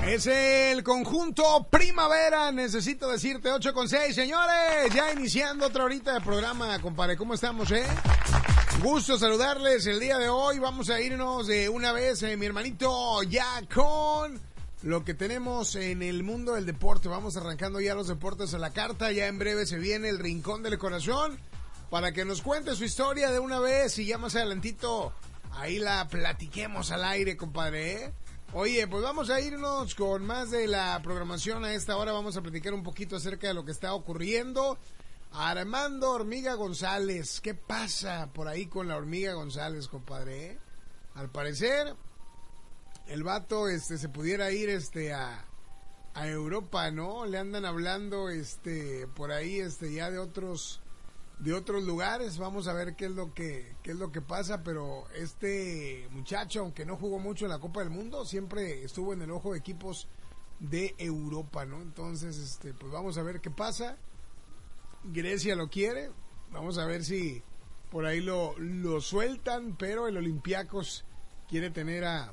Es el conjunto Primavera, necesito decirte 8:6, señores, ya iniciando otra horita de programa, compadre, ¿cómo estamos, Gusto saludarles el día de hoy, vamos a irnos de una vez, mi hermanito, ya con lo que tenemos en el mundo del deporte, vamos arrancando ya los deportes a la carta, ya en breve se viene el Rincón del Corazón, para que nos cuente su historia de una vez y ya más adelantito, ahí la platiquemos al aire, compadre, Oye, pues vamos a irnos con más de la programación a esta hora. Vamos a platicar un poquito acerca de lo que está ocurriendo. Armando Hormiga González, ¿qué pasa por ahí con la Hormiga González, compadre? Al parecer, el vato se pudiera ir a Europa, ¿no? Le andan hablando por ahí ya de otros lugares. Vamos a ver qué es lo que pasa, pero este muchacho, aunque no jugó mucho en la Copa del Mundo, siempre estuvo en el ojo de equipos de Europa, ¿no? Entonces, pues vamos a ver qué pasa. Grecia lo quiere, vamos a ver si por ahí lo sueltan, pero el Olympiacos quiere tener a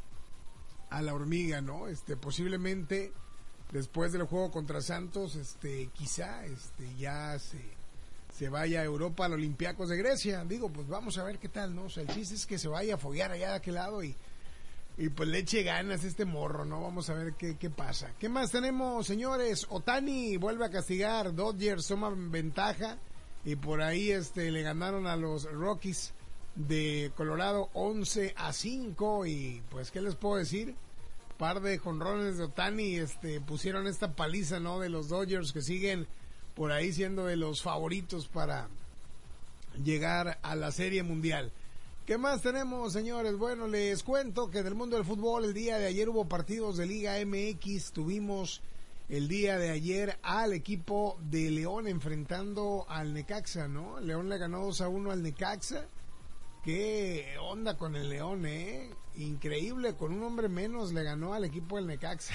la Hormiga, ¿no? Posiblemente después del juego contra Santos, quizá ya se vaya a Europa, al Olympiacos de Grecia. Digo, pues vamos a ver qué tal, ¿no? O sea, el chiste es que se vaya a foguear allá de aquel lado y pues le eche ganas este morro, ¿no? Vamos a ver qué pasa. ¿Qué más tenemos, señores? Ohtani vuelve a castigar, Dodgers toman ventaja y por ahí le ganaron a los Rockies de Colorado 11-5 y pues, ¿qué les puedo decir? Par de jonrones de Ohtani, pusieron esta paliza, ¿no? De los Dodgers que siguen por ahí siendo de los favoritos para llegar a la Serie Mundial. ¿Qué más tenemos, señores? Bueno, les cuento que del mundo del fútbol el día de ayer hubo partidos de Liga MX. Tuvimos el día de ayer al equipo de León enfrentando al Necaxa, ¿no? León le ganó 2-1 al Necaxa. ¿Qué onda con el León, Increíble, con un hombre menos le ganó al equipo del Necaxa.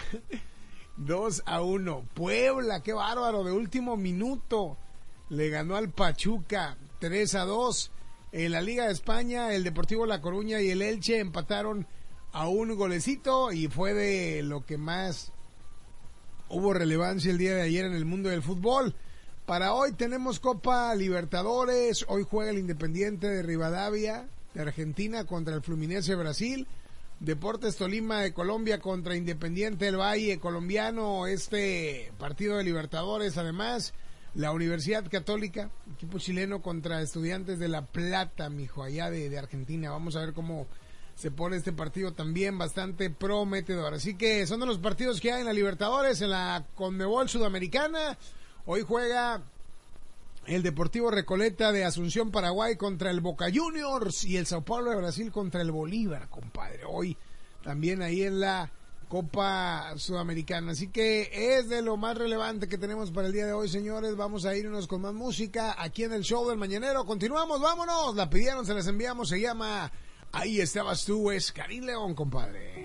2-1. Puebla, qué bárbaro, de último minuto le ganó al Pachuca 3-2. En la Liga de España, el Deportivo La Coruña y el Elche empataron a un golecito y fue de lo que más hubo relevancia el día de ayer en el mundo del fútbol. Para hoy tenemos Copa Libertadores, hoy juega el Independiente de Rivadavia de Argentina contra el Fluminense de Brasil, Deportes Tolima de Colombia contra Independiente del Valle colombiano, partido de Libertadores. Además, la Universidad Católica, equipo chileno contra Estudiantes de La Plata, mijo, allá de Argentina. Vamos a ver cómo se pone este partido también, bastante prometedor. Así que son de los partidos que hay en la Libertadores, en la Conmebol Sudamericana. Hoy juega el Deportivo Recoleta de Asunción, Paraguay contra el Boca Juniors y el Sao Paulo de Brasil contra el Bolívar, compadre. Hoy también ahí en la Copa Sudamericana. Así que es de lo más relevante que tenemos para el día de hoy, señores. Vamos a irnos con más música aquí en el show del Mañanero. Continuamos, vámonos. La pidieron, se las enviamos. Se llama Ahí Estabas Tú, es Karim León, compadre.